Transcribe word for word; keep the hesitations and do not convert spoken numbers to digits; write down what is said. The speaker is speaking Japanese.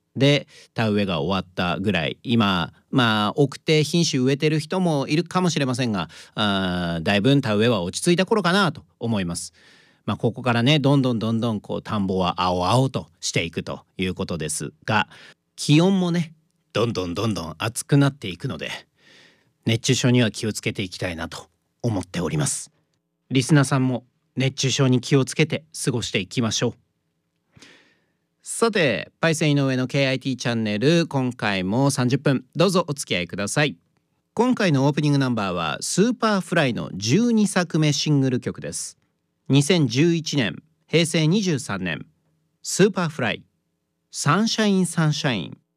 で田植えが終わったぐらい、今まあ奥手品種植えてる人もいるかもしれませんが、あだいぶ田植えは落ち着いた頃かなと思います。まあ、ここからねどんどんどんどんこう田んぼは青々としていくということですが、気温もねどんどんどんどん暑くなっていくので、熱中症には気をつけていきたいなと思っております。リスナーさんも熱中症に気をつけて過ごしていきましょう。さて、パイセン井上の ケーアイティー チャンネル、今回もさんじゅっぷんどうぞお付き合いください。今回のオープニングナンバーはスーパーフライのじゅうにさくめシングル曲です。にせんじゅういちねん、へいせいにじゅうさんねん、スーパーフライサンシャインサンシャイン。